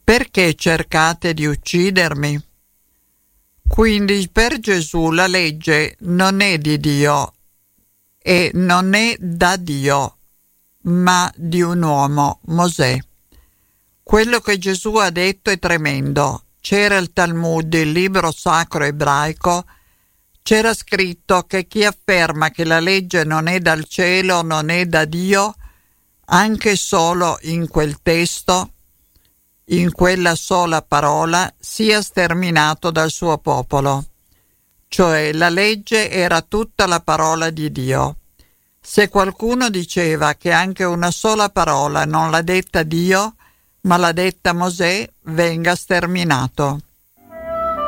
perché cercate di uccidermi? Quindi per Gesù la legge non è di Dio e non è da Dio, ma di un uomo, Mosè. Quello che Gesù ha detto è tremendo. C'era il Talmud, il libro sacro ebraico, c'era scritto che chi afferma che la legge non è dal cielo, non è da Dio, anche solo in quel testo, in quella sola parola, sia sterminato dal suo popolo. Cioè la legge era tutta la parola di Dio. Se qualcuno diceva che anche una sola parola non l'ha detta Dio, ma l'ha detta Mosè, venga sterminato.